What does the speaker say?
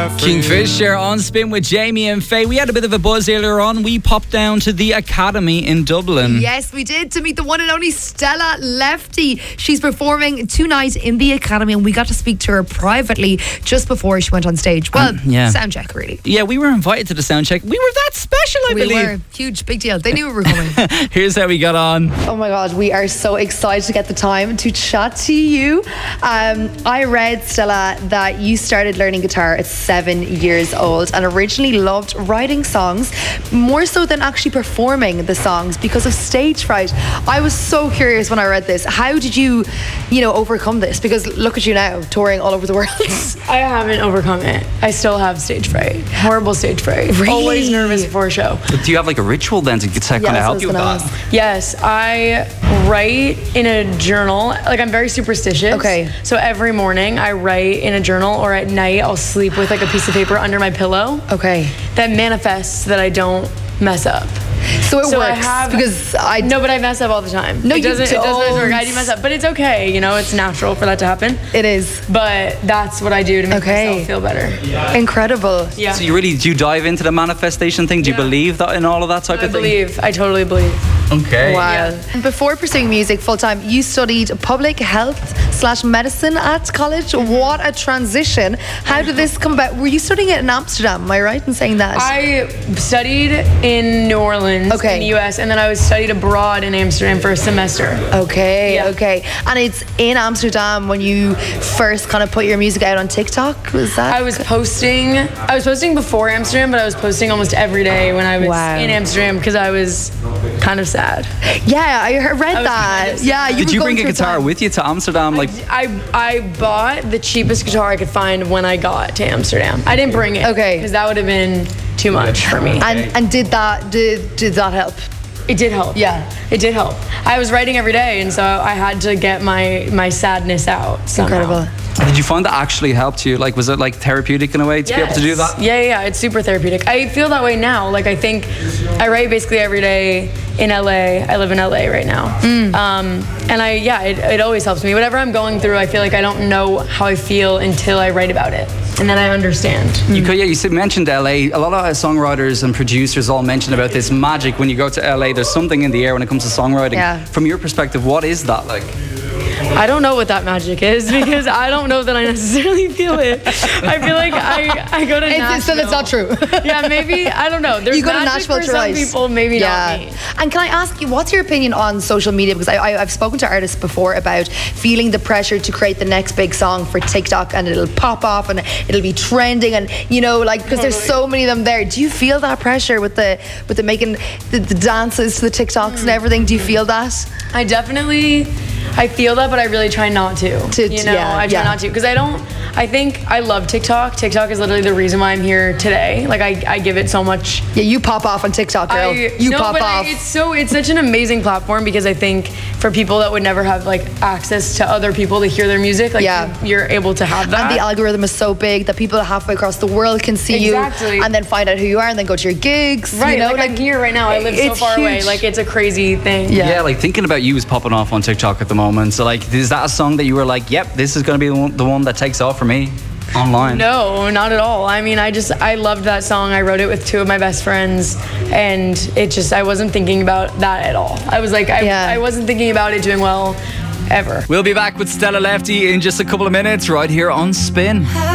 Kingfisher on Spin with Jamie and Faye. We had a bit of a buzz earlier on. We popped down to the Academy in Dublin. Yes, we did, to meet the one and only Stella Lefty. She's performing tonight in the Academy, and we got to speak to her privately just before she went on stage. Well, sound check, really. Yeah, we were invited to the sound check. We were that special, I believe. We were. Huge, big deal. They knew we were coming. Here's how we got on. Oh my God, we are so excited to get the time to chat to you. I read, Stella, that you started learning guitar at 7 years old and originally loved writing songs more so than actually performing the songs because of stage fright. I was so curious when I read this. How did you overcome this? Because look at you now, touring all over the world. I haven't overcome it. I still have stage fright. Horrible stage fright. Really? Always nervous before a show. But do you have like a ritual then to kind of help you with that? Yes, I write in a journal. Like, I'm very superstitious. Okay. So every morning I write in a journal, or at night I'll sleep with like a piece of paper under my pillow. Okay. That manifests that I don't mess up. So it works because I mess up all the time. No, it doesn't work. I do don't. mess up, but it's okay. It's natural for that to happen. It is. But that's what I do to make myself feel better. Incredible. Yeah. So do you dive into the manifestation thing? Do you believe that in all of that type of thing? I totally believe. Okay. Wow. Yeah. Before pursuing music full-time, you studied public health/medicine at college. What a transition. How did this come about? Were you studying it in Amsterdam? Am I right in saying that? I studied in New Orleans in the US, and then I studied abroad in Amsterdam for a semester. Okay. And it's in Amsterdam when you first kind of put your music out on TikTok? Was that? I was posting before Amsterdam, but I was posting almost every day when I was in Amsterdam because I was kind of sad. Yeah, I read that. Yeah, Did you bring a guitar with you to Amsterdam? I bought the cheapest guitar I could find when I got to Amsterdam. I didn't bring it. Okay. Because that would have been too much for me. And did that help? It did help. Yeah, it did help. I was writing every day, and so I had to get my sadness out somehow. Incredible. Did you find that actually helped you? Like, was it like therapeutic in a way to be able to do that? Yeah, it's super therapeutic. I feel that way now. Like, I think I write basically every day in LA. I live in LA right now. And it always helps me. Whatever I'm going through, I feel like I don't know how I feel until I write about it. And then I understand. You mentioned LA. A lot of songwriters and producers all mention about this magic when you go to LA. There's something in the air when it comes to songwriting. Yeah. From your perspective, what is that like? I don't know what that magic is because I don't know that I necessarily feel it. I feel like I go to Nashville. So that's not true. Yeah, maybe, I don't know. There's You go to magic Nashville for to some write. people, maybe not me. And can I ask you, what's your opinion on social media? Because I've spoken to artists before about feeling the pressure to create the next big song for TikTok, and it'll pop off and it'll be trending, and because there's so many of them there. Do you feel that pressure with the making the dances to the TikToks and everything? Do you feel that? I feel that, but I really try not to. I try not to because I think I love TikTok. TikTok is literally the reason why I'm here today. Like, I give it so much. Yeah, you pop off on TikTok, girl. It's such an amazing platform because I think for people that would never have like access to other people to hear their music, you're able to have that. And the algorithm is so big that people halfway across the world can see you and then find out who you are and then go to your gigs. Right, I'm here right now. I live so far away. Like, it's a crazy thing. Yeah, like thinking about you is popping off on TikTok at the moment. So like, is that a song that you were like, yep, this is going to be the one that takes off for me online? No, not at all. I mean, I loved that song. I wrote it with two of my best friends, and I wasn't thinking about that at all. I was like, I wasn't thinking about it doing well ever. We'll be back with Stella Lefty in just a couple of minutes right here on Spin.